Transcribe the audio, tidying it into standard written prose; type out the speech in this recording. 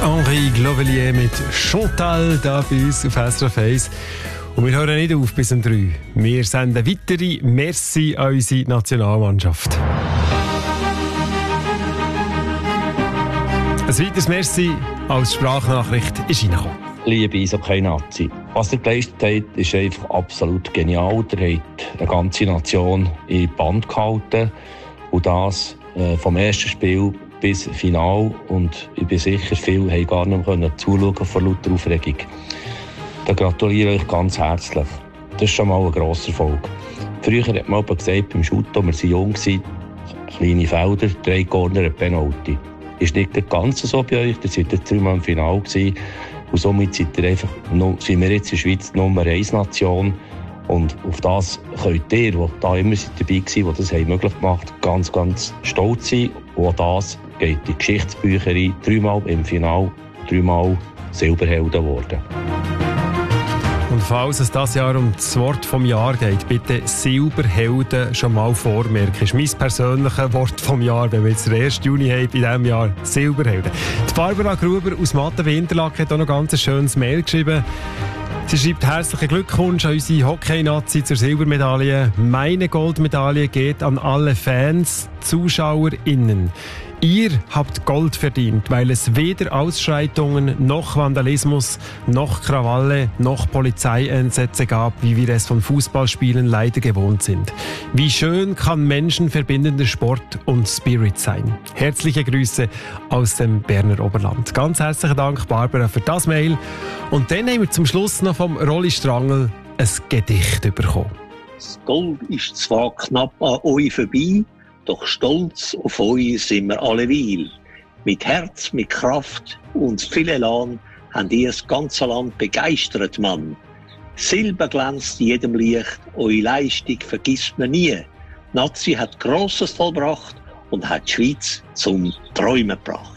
Henri Glovelier mit Chantal da bei uns auf SRF 1. Und wir hören nicht auf bis um 3. Wir senden weitere Merci an unsere Nationalmannschaft. Ein weiteres Merci als Sprachnachricht ist reingekommen. Liebe Eishockey-Nazi, was ihr geleistet habt, ist einfach absolut genial. Ihr habt eine ganze Nation in Band gehalten. Und das vom ersten Spiel bis Final. Und ich bin sicher, viele haben gar nicht mehr zuschauen vor lauter Aufregung. Da gratuliere ich euch ganz herzlich. Das ist schon mal ein grosser Erfolg. Früher hat man gesagt, beim Shooter, wir waren jung, kleine Felder, 3 Corner, ein Penalty. Ist nicht ganz so bei euch, ihr seid jetzt 3-mal im Finale gewesen. Und somit sind wir jetzt in der Schweiz die Nummer 1 Nation. Und auf das könnt ihr, die da immer dabei waren, die das möglich gemacht haben, ganz, ganz stolz sein. Und auch das geht in die Geschichtsbücher ein. 3-mal im Finale, 3-mal Silberhelden geworden. Und falls es dieses Jahr um das Wort vom Jahr geht, bitte Silberhelden schon mal vormerken. Das ist mein persönliches Wort vom Jahr, wenn wir jetzt den 1. Juni haben, in diesem Jahr Silberhelden. Die Barbara Gruber aus Mattenwinterlaken hat auch noch ganz ein schönes Mail geschrieben. Sie schreibt: herzlichen Glückwunsch an unsere Hockey-Nazi zur Silbermedaille. Meine Goldmedaille geht an alle Fans, ZuschauerInnen. Ihr habt Gold verdient, weil es weder Ausschreitungen, noch Vandalismus, noch Krawalle, noch Polizeieinsätze gab, wie wir es von Fußballspielen leider gewohnt sind. Wie schön kann menschenverbindender Sport und Spirit sein. Herzliche Grüße aus dem Berner Oberland. Ganz herzlichen Dank, Barbara, für das Mail. Und dann haben wir zum Schluss noch vom Rolli Strangl ein Gedicht bekommen. Das Gold ist zwar knapp an euch vorbei, doch stolz auf euch sind wir alleweil. Mit Herz, mit Kraft und viel Elan habt ihr das ganze Land begeistert, Mann. Silber glänzt in jedem Licht, eure Leistung vergisst man nie. Die Nazi hat Grosses vollbracht und hat die Schweiz zum Träumen gebracht.